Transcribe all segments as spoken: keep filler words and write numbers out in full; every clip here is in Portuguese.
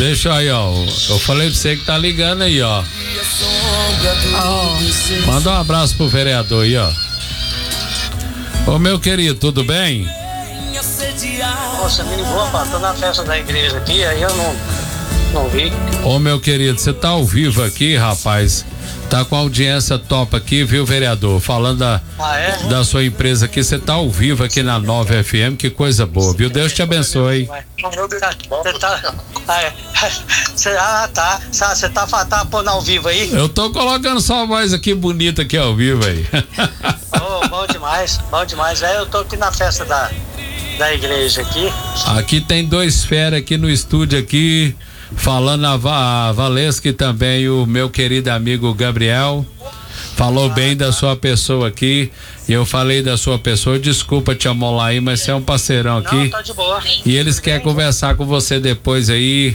Deixa aí, ó. Eu falei pra você que tá ligando aí, ó. Oh. Manda um abraço pro vereador aí, ó. Ô, meu querido, tudo bem? Nossa, me ligou, pá, tô na festa da igreja aqui, aí eu não, não vi. Ô, meu querido, você tá ao vivo aqui, rapaz. Tá com a audiência top aqui, viu, vereador? Falando da, ah, é? da sua empresa aqui, você tá ao vivo aqui na nove F M, que coisa boa, viu? Deus te abençoe. Você tá. Ah, tá. Você tá, tá pondo ao vivo aí? Eu tô colocando só a voz aqui bonita aqui ao vivo aí. Oh, bom demais, bom demais. É, eu tô aqui na festa da, da igreja aqui. Aqui tem dois fera aqui no estúdio aqui. Falando a, Va- a Valesca e também o meu querido amigo Gabriel. Falou ah, bem tá. da sua pessoa aqui. E eu falei da sua pessoa, desculpa te amolar aí, mas você é um parceirão aqui. Não, tá de boa. E eles querem conversar com você depois aí.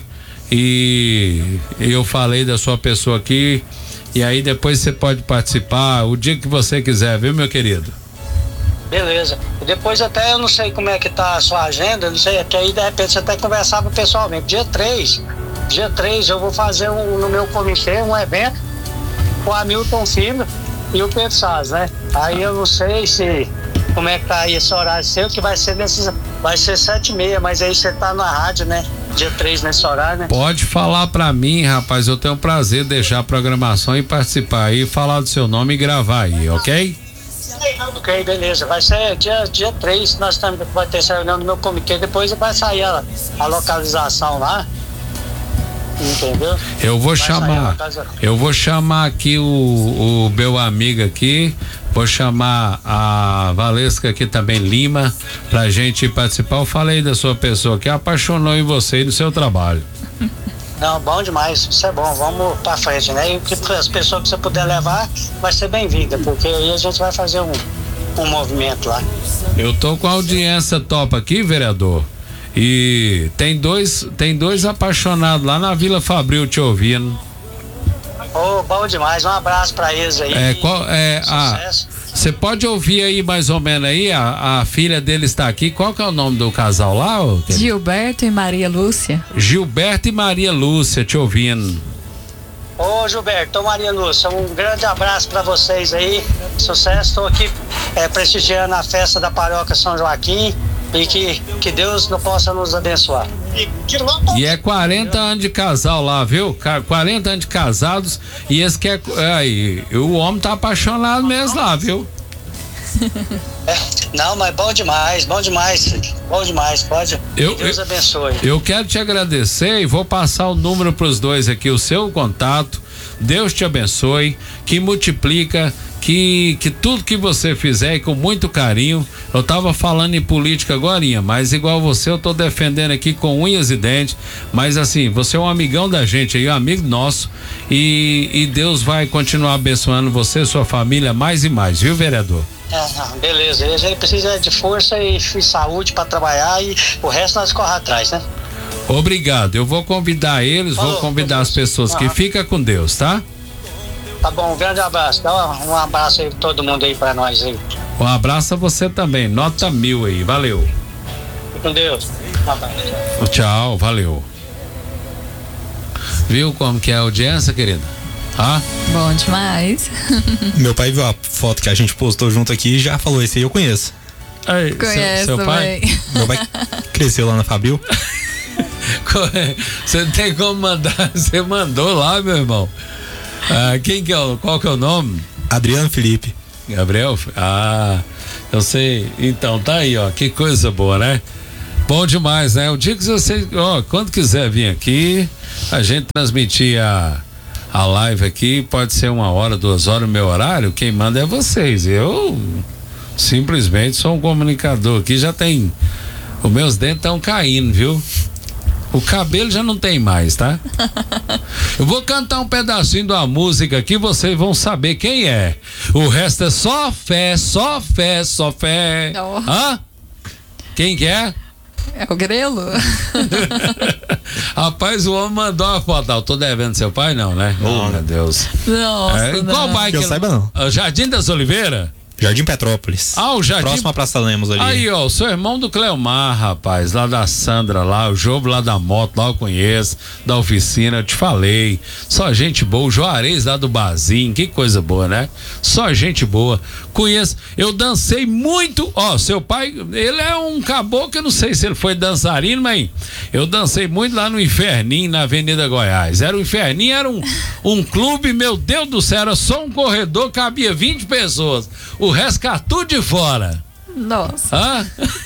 E eu falei da sua pessoa aqui. E aí depois você pode participar o dia que você quiser, viu, meu querido? Beleza. E depois até eu não sei como é que tá a sua agenda, não sei, até aí de repente você até conversava pessoalmente. Dia três, dia três eu vou fazer um, no meu comitê um evento com o Hamilton Filho e o Pedro Salles, né? Aí eu não sei se como é que tá aí esse horário seu, que vai ser nesses, vai ser sete e meia, mas aí você tá na rádio, né? Dia três nesse horário, né? Pode falar pra mim, rapaz, eu tenho o prazer de deixar a programação e participar aí, falar do seu nome e gravar aí, ok? Ok, beleza. Vai ser dia, dia três, nós estamos, vai ter essa reunião no meu comitê, depois vai sair a, a localização lá. Entendeu? Eu vou vai chamar, eu vou chamar aqui o, o meu amigo aqui, vou chamar a Valesca aqui também, Lima, pra gente participar. Eu falei da sua pessoa que apaixonou em você e no seu trabalho. Não, bom demais, isso é bom, vamos pra frente, né? E as pessoas que você puder levar, vai ser bem-vinda, porque aí a gente vai fazer um, um movimento lá. Eu tô com a audiência top aqui, vereador, e tem dois, tem dois apaixonados lá na Vila Fabril te ouvindo. Oh, bom demais, um abraço pra eles aí. É, qual, é, a, você pode ouvir aí mais ou menos aí, a, a filha dele está aqui, qual que é o nome do casal lá? Ô? Gilberto e Maria Lúcia. Gilberto e Maria Lúcia te ouvindo. Ô Gilberto, ô Maria Lúcia, um grande abraço pra vocês aí, sucesso, tô aqui é, prestigiando a festa da paróquia São Joaquim e que, que Deus não possa nos abençoar. E é quarenta anos de casal lá, viu? quarenta anos de casados e esse que é, aí, o homem tá apaixonado mesmo lá, viu? É, não, mas bom demais, bom demais, bom demais, pode, eu, Deus eu, abençoe. Eu quero te agradecer e vou passar o número pros dois aqui, o seu contato. Deus te abençoe, que multiplica, que, que tudo que você fizer e com muito carinho. Eu tava falando em política agorinha, mas igual você eu tô defendendo aqui com unhas e dentes, mas assim, você é um amigão da gente aí, um amigo nosso, e, e Deus vai continuar abençoando você, sua família, mais e mais, viu, vereador? É, beleza, a gente precisa de força e saúde para trabalhar e o resto nós corre atrás, né? Obrigado, eu vou convidar eles, Falou, vou convidar as pessoas uhum. que fica com Deus, tá? Tá bom, um grande abraço, dá um, um abraço aí pra todo mundo aí pra nós aí. Um abraço a você também, nota mil aí, valeu. Fique com Deus. Tchau. Tchau, valeu. Viu como que é a audiência, querida? Ah? Bom demais. Meu pai viu a foto que a gente postou junto aqui e já falou, esse aí eu conheço. Aí, Conheço seu, seu pai? Meu pai cresceu lá na Fabril. Você tem como mandar, você mandou lá, meu irmão. Ah, quem que é o, qual que é o nome? Adriano Felipe. Gabriel? Ah, eu sei. Então, tá aí, ó, que coisa boa, né? Bom demais, né? O dia que você, ó, quando quiser vir aqui, a gente transmitir a, a live aqui, pode ser uma hora, duas horas, o meu horário, quem manda é vocês. Eu simplesmente sou um comunicador aqui, já tem, os meus dentes estão caindo, viu? O cabelo já não tem mais, tá? Eu vou cantar um pedacinho de uma música aqui, vocês vão saber quem é. O resto é só fé, só fé, só fé. Oh. Hã? Quem que é? É o Grelo. Rapaz, o homem mandou uma foto. Eu tô devendo seu pai, não, né? Não. Oh, meu Deus. Nossa, é, não. qual bairro que eu ele... saiba, não. Jardim das Oliveiras? Jardim Petrópolis. Ah, o Jardim. Próximo à Praça Lemos ali. Aí, ó, o seu irmão do Cleomar, rapaz, lá da Sandra, lá, o Jobo lá da moto, lá eu conheço, da oficina, eu te falei. Só gente boa, o Juarez lá do Barzinho, que coisa boa, né? Só gente boa. Conheço, eu dancei muito, ó, seu pai, ele é um caboclo, eu não sei se ele foi dançarino, mas eu dancei muito lá no Inferninho, na Avenida Goiás. Era o Inferninho, era um, um clube, meu Deus do céu, era só um corredor, cabia vinte pessoas. O resto cá tudo de fora. Nossa. Ah?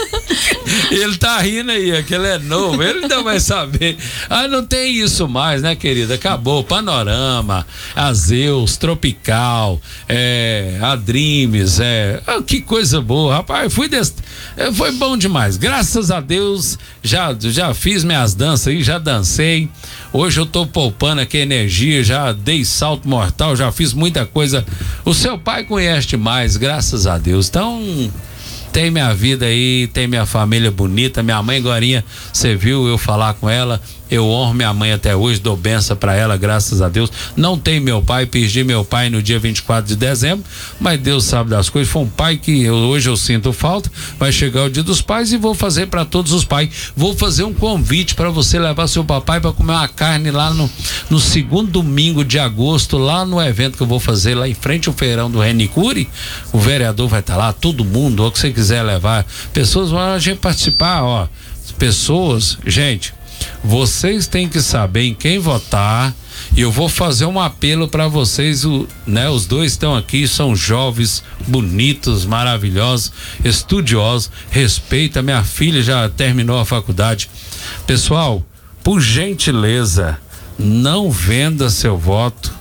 Ele tá rindo aí, aquele é novo, ele não vai saber. Ah, não tem isso mais, né, querida? Acabou. Panorama, Azeus, Tropical, é, a Dreams, é. Ah, que coisa boa, rapaz. Fui desse, é, foi bom demais. Graças a Deus, já, já fiz minhas danças aí, já dancei. Hoje eu tô poupando aqui energia, já dei salto mortal, já fiz muita coisa. O seu pai conhece demais, graças a Deus. Então, tem minha vida aí, tem minha família bonita, minha mãe Gorinha, você viu eu falar com ela, eu honro minha mãe até hoje, dou benção pra ela, graças a Deus. Não tem meu pai, perdi meu pai no dia vinte e quatro de dezembro, mas Deus sabe das coisas, foi um pai que eu, hoje eu sinto falta. Vai chegar o dia dos pais e vou fazer pra todos os pais, vou fazer um convite pra você levar seu papai pra comer uma carne lá no, no segundo domingo de agosto, lá no evento que eu vou fazer lá em frente ao feirão do Renicure. O vereador vai estar lá, todo mundo, ou o que você quiser levar, pessoas vão a gente participar, ó, pessoas, gente, vocês têm que saber em quem votar, e eu vou fazer um apelo para vocês, o, né, os dois estão aqui, são jovens, bonitos, maravilhosos, estudiosos, respeita, minha filha já terminou a faculdade. Pessoal, por gentileza, não venda seu voto,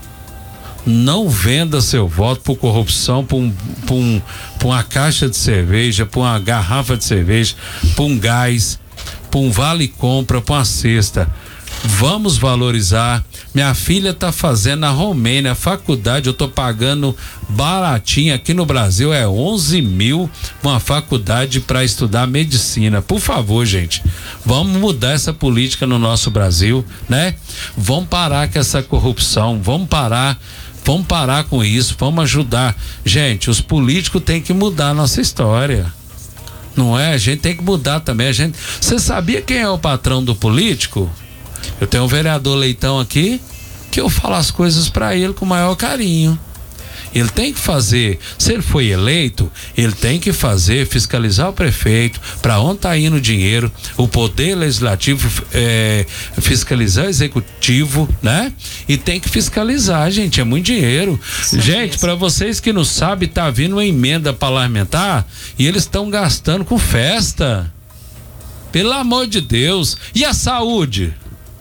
não venda seu voto por corrupção, por, um, por, um, por uma caixa de cerveja, por uma garrafa de cerveja, por um gás, por um vale compra, por uma cesta. Vamos valorizar. Minha filha tá fazendo na Romênia faculdade, eu tô pagando baratinho, aqui no Brasil é onze mil uma faculdade para estudar medicina. Por favor, gente, vamos mudar essa política no nosso Brasil, né? Vamos parar com essa corrupção, vamos parar Vamos parar com isso, vamos ajudar. Gente, os políticos têm que mudar a nossa história. Não é? A gente tem que mudar também. A gente... Você sabia quem é o patrão do político? Eu tenho um vereador Leitão aqui, que eu falo as coisas para ele com o maior carinho. Ele tem que fazer, se ele foi eleito, ele tem que fazer, fiscalizar o prefeito, para onde tá indo o dinheiro, o poder legislativo, é, fiscalizar o executivo, né? E tem que fiscalizar, gente, é muito dinheiro. Sim, gente, para vocês que não sabem, tá vindo uma emenda parlamentar e eles estão gastando com festa. Pelo amor de Deus. E a saúde?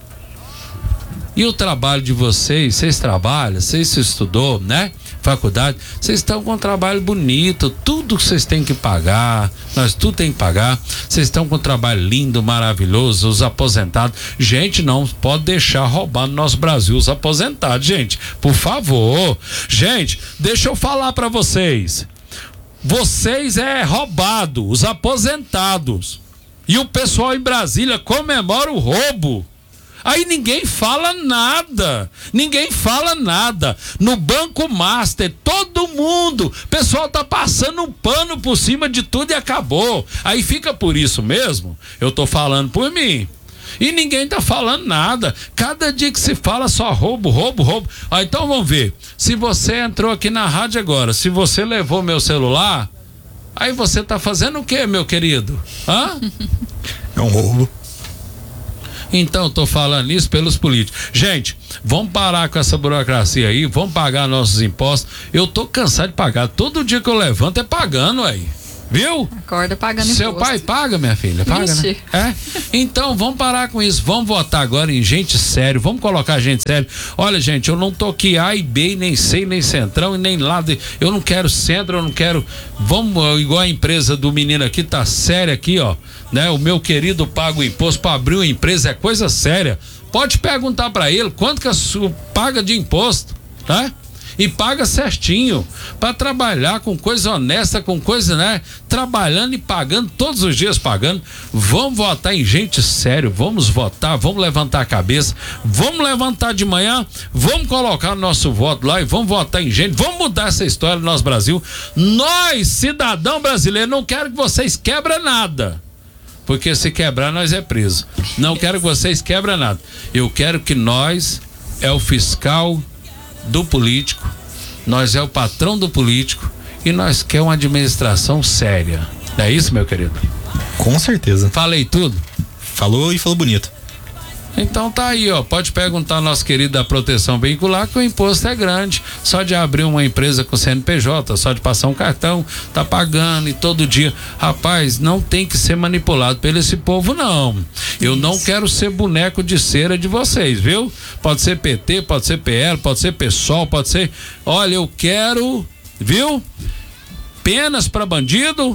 E o trabalho de vocês? Vocês trabalham, vocês estudou, né? Faculdade, vocês estão com um trabalho bonito, tudo que vocês têm que pagar, nós tudo tem que pagar, vocês estão com um trabalho lindo, maravilhoso, os aposentados, gente, não pode deixar roubar no nosso Brasil os aposentados, gente, por favor, gente, deixa eu falar pra vocês, vocês é roubado, os aposentados, e o pessoal em Brasília comemora o roubo. Aí ninguém fala nada, ninguém fala nada. No Banco Master, todo mundo, o pessoal tá passando um pano por cima de tudo e acabou. Aí fica por isso mesmo, eu tô falando por mim. E ninguém tá falando nada. Cada dia que se fala só roubo, roubo, roubo. Ah, então vamos ver. Se você entrou aqui na rádio agora, se você levou meu celular, aí você tá fazendo o quê, meu querido? Hã? É um roubo. Então, eu tô falando isso pelos políticos. Gente, vamos parar com essa burocracia aí, vamos pagar nossos impostos. Eu tô cansado de pagar. Todo dia que eu levanto é pagando aí. Viu? Acorda pagando Seu imposto. pai paga, minha filha? Paga, Ixi. né? É? Então, vamos parar com isso. Vamos votar agora em gente sério. Vamos colocar gente sério. Olha, gente, eu não tô aqui A e B, nem C, nem Centrão, e nem lado. Eu não quero centro, eu não quero. Vamos, igual a empresa do menino aqui, tá séria aqui, ó. Né? O meu querido paga o imposto para abrir uma empresa, é coisa séria. Pode perguntar para ele quanto que a sua paga de imposto, tá? e paga certinho, para trabalhar com coisa honesta, com coisa, né? Trabalhando e pagando, todos os dias pagando. Vamos votar em gente sério, vamos votar, vamos levantar a cabeça, vamos levantar de manhã, vamos colocar o nosso voto lá e vamos votar em gente, vamos mudar essa história do nosso Brasil. Nós, cidadão brasileiro, não quero que vocês quebrem nada, porque se quebrar nós é preso. Não quero que vocês quebrem nada. Eu quero que nós é o fiscal do político, nós é o patrão do político e nós quer uma administração séria. Não é isso, meu querido? Com certeza. Falei tudo? Falou e falou bonito. Então tá aí, ó, pode perguntar ao nosso querido da proteção veicular que o imposto é grande, só de abrir uma empresa com C N P J, só de passar um cartão, tá pagando e todo dia. Rapaz, não tem que ser manipulado pelo esse povo, não. Eu Isso. não quero ser boneco de cera de vocês, viu? Pode ser P T, pode ser P L, pode ser PSOL, pode ser... Olha, eu quero, viu? Penas para bandido.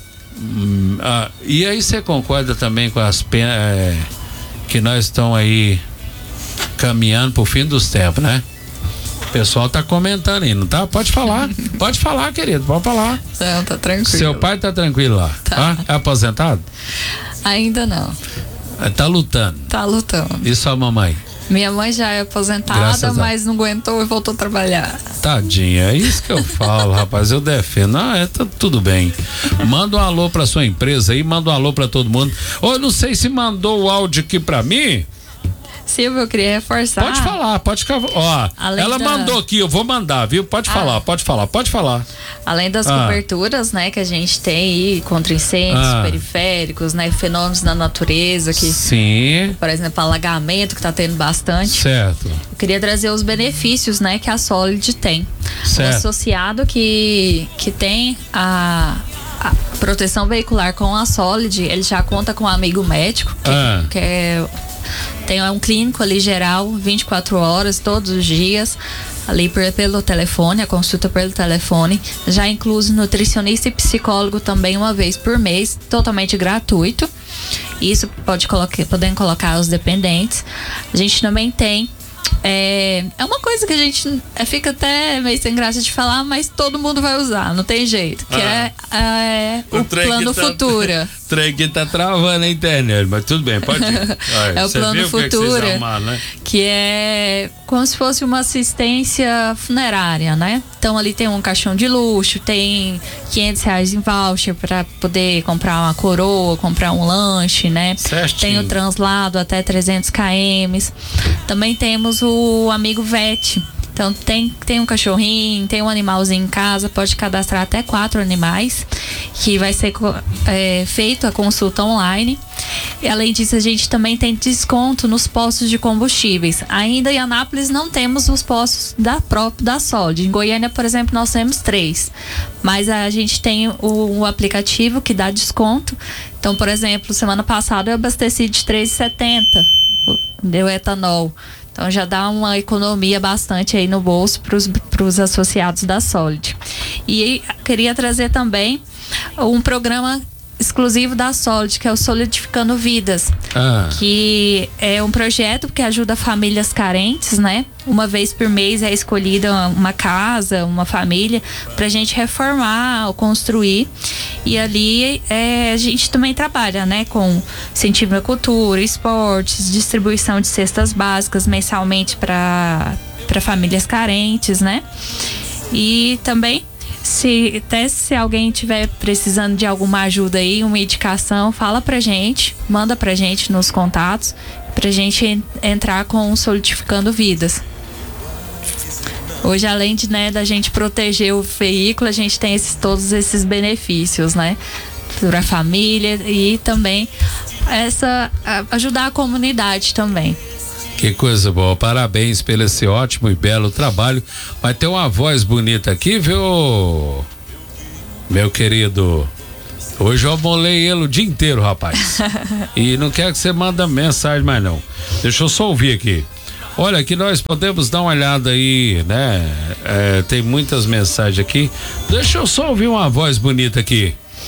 Hum, ah, e aí você concorda também com as penas... É, que nós estamos aí caminhando pro fim dos tempos, né? O pessoal tá comentando aí, não tá? Pode falar, pode falar, querido, pode falar. Não, tá tranquilo. Seu pai tá tranquilo lá, tá? Ah, é aposentado? Ainda não. Tá lutando? Tá lutando. E sua mamãe? Minha mãe já é aposentada, mas não aguentou e voltou a trabalhar. Tadinha, é isso que eu falo, rapaz, eu defendo. Ah, é, tá tudo bem. Manda um alô pra sua empresa aí, manda um alô pra todo mundo. Ô, não sei se mandou o áudio aqui pra mim. Silvio, eu queria reforçar. Pode falar, pode ficar. Ó, Além ela da... mandou aqui, eu vou mandar, viu? Pode ah. falar, pode falar, pode falar. Além das ah. coberturas, né, que a gente tem aí contra incêndios ah. periféricos, né, fenômenos da natureza que, sim, por exemplo, alagamento que tá tendo bastante. Certo. Eu queria trazer os benefícios, né, que a Solid tem. Certo. O associado que que tem a a proteção veicular com a Solid, ele já conta com um amigo médico que, ah. que é tem um clínico ali geral, vinte e quatro horas, todos os dias, ali por, pelo telefone, a consulta pelo telefone, já incluso nutricionista e psicólogo também uma vez por mês, totalmente gratuito. Isso pode colocar, podem colocar os dependentes. A gente também tem É, é uma coisa que a gente é, fica até meio sem graça de falar, mas todo mundo vai usar, não tem jeito. Que ah. é, é o, o plano tá, Futura. O trem que tá travando a internet, mas tudo bem, pode ir. Olha, é o plano Futura, que, é que, arrumaram, né? que é como se fosse uma assistência funerária, né? Então ali tem um caixão de luxo, tem quinhentos reais em voucher para poder comprar uma coroa, comprar um lanche, né? Certinho. Tem o translado até trezentos quilômetros. Também temos o amigo Vet. Então tem, tem um cachorrinho, tem um animalzinho em casa, pode cadastrar até quatro animais, que vai ser é, feito a consulta online. E além disso, a gente também tem desconto nos postos de combustíveis. Ainda em Anápolis não temos os postos da própria da Solid. Em Goiânia, por exemplo, nós temos três. Mas a gente tem o, o aplicativo que dá desconto. Então, por exemplo, semana passada eu abasteci de três reais e setenta centavos. Deu etanol. Então já dá uma economia bastante aí no bolso para os associados da Solid. E queria trazer também um programa exclusivo da Solid, que é o Solidificando Vidas, ah. que é um projeto que ajuda famílias carentes, né? Uma vez por mês é escolhida uma casa, uma família, pra gente reformar ou construir. E ali é, a gente também trabalha, né? Com incentivo à cultura, esportes, distribuição de cestas básicas mensalmente para para famílias carentes, né? E também Se, até se alguém estiver precisando de alguma ajuda aí, uma indicação, fala pra gente, manda pra gente nos contatos, pra gente entrar com o Solidificando Vidas. Hoje, além de, né, da gente proteger o veículo, a gente tem esses, todos esses benefícios, né? Para a família e também essa, ajudar a comunidade também. Que coisa boa, parabéns pelo esse ótimo e belo trabalho. Vai ter uma voz bonita aqui, viu, meu querido? Hoje eu amolei ele o dia inteiro, rapaz. E não quero que você manda mensagem mais não. Deixa eu só ouvir aqui. Olha, aqui nós podemos dar uma olhada aí, né? É, tem muitas mensagens aqui. Deixa eu só ouvir uma voz bonita aqui.